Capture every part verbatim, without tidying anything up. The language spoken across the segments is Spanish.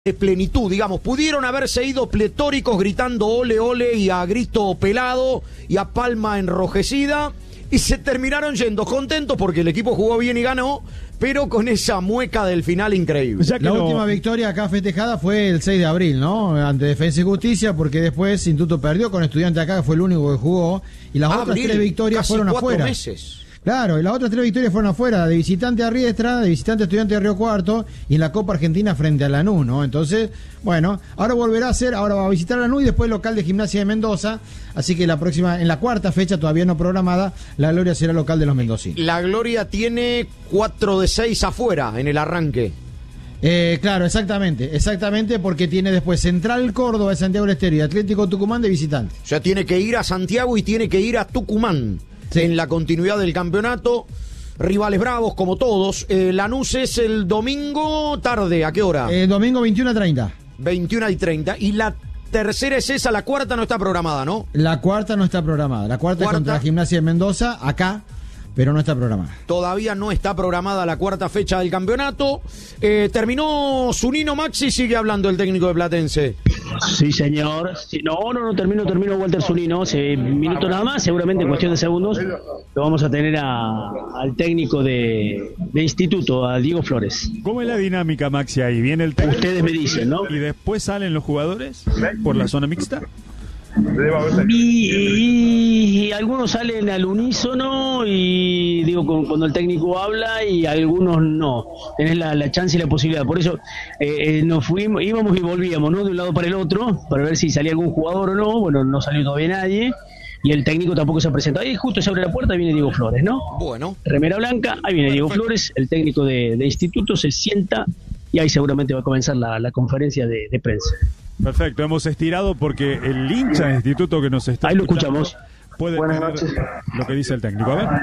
de plenitud, digamos, pudieron haberse ido pletóricos gritando ole ole y a grito pelado y a palma enrojecida y se terminaron yendo contentos porque el equipo jugó bien y ganó, pero con esa mueca del final increíble. O sea que la no... última victoria acá festejada fue el seis de abril, ¿no? Ante Defensa y Justicia, porque después Instituto perdió con Estudiantes acá, que fue el único que jugó, y las ah, otras abril, tres victorias fueron afuera. Meses. Claro, y las otras tres victorias fueron afuera, de visitante a Riestra, de visitante a Estudiantes de Río Cuarto y en la Copa Argentina frente a Lanús, ¿no? Entonces, bueno, ahora volverá a ser, ahora va a visitar a Lanús y después local de Gimnasia de Mendoza, así que la próxima, en la cuarta fecha todavía no programada, la Gloria será local de los mendocinos. La Gloria tiene cuatro de seis afuera en el arranque. Eh, claro, exactamente, exactamente, porque tiene después Central Córdoba de Santiago del Estero y Atlético Tucumán de visitante. O sea, tiene que ir a Santiago y tiene que ir a Tucumán. Sí. En la continuidad del campeonato, rivales bravos como todos. eh, Lanús es el domingo tarde, ¿a qué hora? El eh, domingo veintiuno a treinta. veintiuno y treinta. Y la tercera es esa, la cuarta no está programada, ¿no? La cuarta no está programada. La cuarta, cuarta. es contra la Gimnasia de Mendoza, acá, pero no está programada. Todavía no está programada la cuarta fecha del campeonato. Eh, terminó Zunino Maxi, sigue hablando el técnico de Platense. Sí, señor. Sí, no, no, no termino, termino Walter Zunino. Hace minutos nada más, seguramente en cuestión de segundos. Lo vamos a tener a, al técnico de, de instituto, a Diego Flores. ¿Cómo es la dinámica, Maxi, ahí? ¿Viene el técnico? Ustedes me dicen, ¿no? ¿Y después salen los jugadores por la zona mixta? Y, y algunos salen al unísono y digo con, cuando el técnico habla y algunos no, tenés la, la chance y la posibilidad, por eso eh, eh, nos fuimos, íbamos y volvíamos, ¿no? De un lado para el otro para ver si salía algún jugador o no. Bueno, no salió todavía nadie y el técnico tampoco se ha presentado. Ahí justo se abre la puerta, viene Diego Flores, ¿no? Bueno, remera blanca, ahí viene Diego Flores, el técnico de, de instituto, se sienta y ahí seguramente va a comenzar la, la conferencia de, de prensa. Perfecto, hemos estirado porque el hincha de instituto que nos está ahí lo escuchamos. Puede ver lo que dice el técnico. A ver.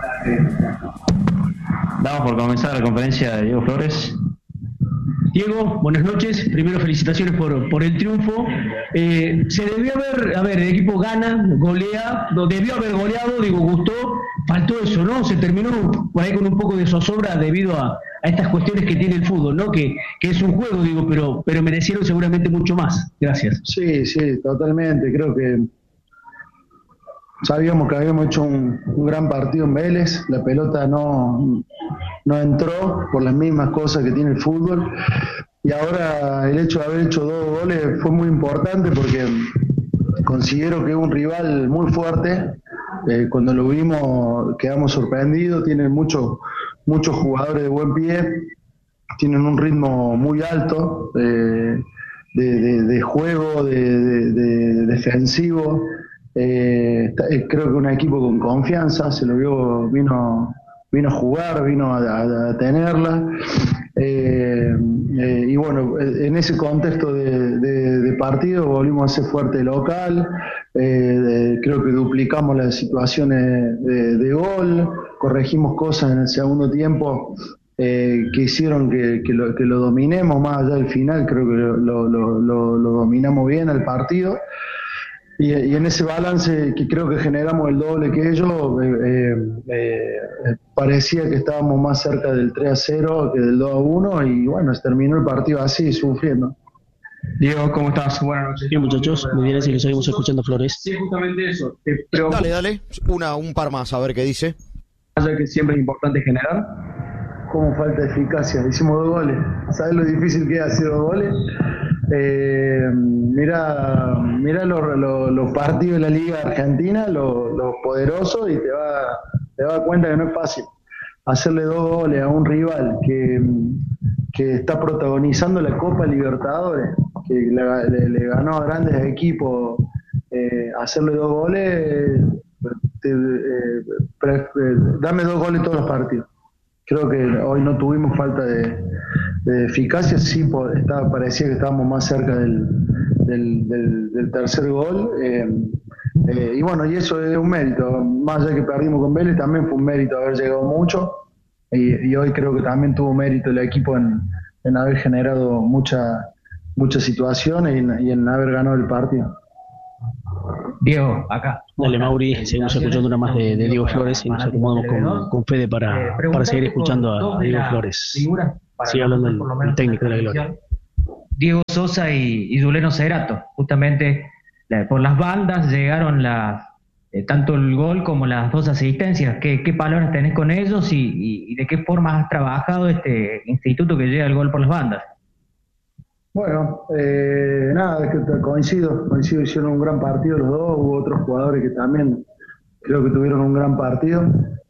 Damos por comenzar la conferencia de Diego Flores. Diego, buenas noches. Primero, felicitaciones por, por el triunfo. Eh, se debió haber, a ver, el equipo gana, golea, debió haber goleado, digo, gustó, faltó eso, ¿no? Se terminó por ahí con un poco de zozobra debido a, a estas cuestiones que tiene el fútbol, ¿no? Que, que es un juego, digo, pero, pero merecieron seguramente mucho más. Gracias. Sí, sí, totalmente. Creo que sabíamos que habíamos hecho un, un gran partido en Vélez, la pelota no, no entró por las mismas cosas que tiene el fútbol y ahora el hecho de haber hecho dos goles fue muy importante porque considero que es un rival muy fuerte. Eh, cuando lo vimos quedamos sorprendidos, tienen muchos muchos jugadores de buen pie, tienen un ritmo muy alto eh, de, de, de juego, de, de, de defensivo. Eh, creo que un equipo con confianza, se lo vio, vino vino a jugar, vino a, a tenerla eh, eh, y bueno, en ese contexto de, de, de partido volvimos a ser fuerte local. eh, de, creo que duplicamos las situaciones de, de gol, corregimos cosas en el segundo tiempo eh, que hicieron que, que, lo, que lo dominemos más allá del final. Creo que lo, lo, lo, lo dominamos bien el partido. Y, y en ese balance que creo que generamos el doble que ellos, eh, eh, parecía que estábamos más cerca del tres a cero que del dos a uno y bueno, se terminó el partido así, sufriendo. Diego, ¿cómo estás? Buenas noches. Bien, muchachos, muy bien, así que seguimos escuchando Flores. Sí, justamente eso. Pero, dale, dale, una, un par más, a ver qué dice. Que siempre es importante generar. Como falta eficacia, hicimos dos goles. ¿Sabes lo difícil que es hacer dos goles? Eh, mira mira los lo, lo partidos de la Liga Argentina, los lo poderosos, y te va te vas a dar cuenta que no es fácil hacerle dos goles a un rival que, que está protagonizando la Copa Libertadores, que le, le, le ganó a grandes equipos. Eh, hacerle dos goles, te, eh, pre, eh, dame dos goles todos los partidos. Creo que hoy no tuvimos falta de, de eficacia, sí estaba, parecía que estábamos más cerca del, del, del, del tercer gol, eh, eh, y bueno, y eso es un mérito, más allá que perdimos con Vélez, también fue un mérito haber llegado mucho, y, y hoy creo que también tuvo mérito el equipo en, en haber generado muchas muchas situaciones y en, y en haber ganado el partido. Diego, acá. Dale, Mauri, seguimos escuchando una más de, de Diego Flores y nos acomodamos con, con Fede para, para seguir escuchando a, a Diego Flores. Sigue hablando el, el técnico de la Gloria. Diego Sosa y, y Juliano Cerato. Justamente la, por las bandas llegaron las, eh, tanto el gol como las dos asistencias. ¿Qué, qué palabras tenés con ellos y, y, y de qué forma has trabajado este instituto que llega el gol por las bandas? Bueno, eh, nada, es que coincido, coincido, hicieron un gran partido los dos, hubo otros jugadores que también creo que tuvieron un gran partido.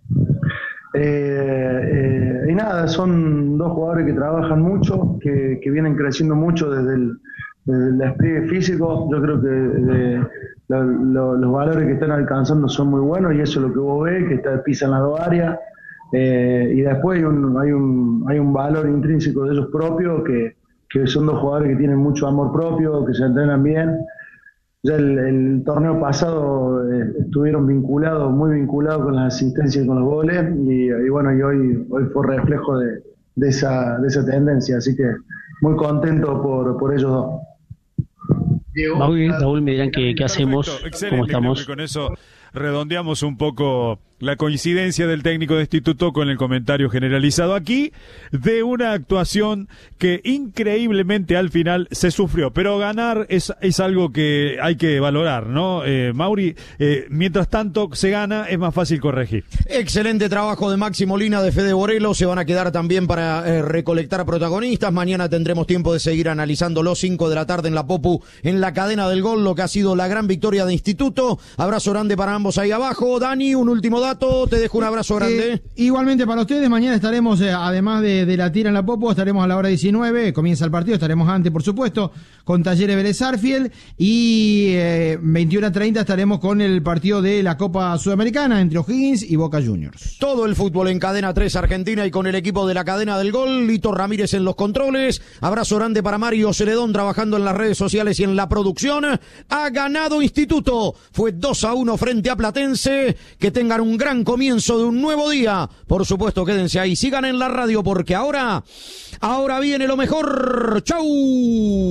Eh, eh, y nada, son dos jugadores que trabajan mucho, que, que vienen creciendo mucho desde el, desde el despliegue físico. Yo creo que de, lo, lo, los valores que están alcanzando son muy buenos y eso es lo que vos ves, que está, pisan las dos áreas. Eh, y después hay un, hay, un, hay un valor intrínseco de ellos propios, que, que son dos jugadores que tienen mucho amor propio, que se entrenan bien. Ya el, el torneo pasado eh, estuvieron vinculados, muy vinculados con las asistencias y con los goles, y, y bueno, y hoy, hoy fue reflejo de, de, esa, de esa tendencia, así que muy contento por, por ellos dos. Raúl, Raúl, me dirán qué, qué hacemos, cómo estamos. Con eso redondeamos un poco la coincidencia del técnico de instituto con el comentario generalizado aquí de una actuación que increíblemente al final se sufrió, pero ganar es, es algo que hay que valorar, ¿no? Eh, Mauri, eh, mientras tanto se gana, es más fácil corregir. Excelente trabajo de Maxi Molina, de Fede Borelo, se van a quedar también para eh, recolectar protagonistas. Mañana tendremos tiempo de seguir analizando los cinco de la tarde en la Popu, en la cadena del gol, lo que ha sido la gran victoria de instituto. Abrazo grande para ambos ahí abajo. Dani, un último dato. Te dejo un abrazo grande. Eh, igualmente para ustedes, mañana estaremos, eh, además de, de la tira en la Popo, estaremos a la hora diecinueve, comienza el partido, estaremos antes, por supuesto, con Talleres Vélez Sarsfield, y eh, veintiuno a treinta estaremos con el partido de la Copa Sudamericana entre O'Higgins y Boca Juniors. Todo el fútbol en Cadena tres Argentina y con el equipo de la cadena del gol, Lito Ramírez en los controles. Abrazo grande para Mario Celedón trabajando en las redes sociales y en la producción. Ha ganado Instituto, fue dos a uno frente a Platense. Que tengan un gran comienzo de un nuevo día. Por supuesto, quédense ahí, sigan en la radio porque ahora, ahora viene lo mejor. ¡Chau!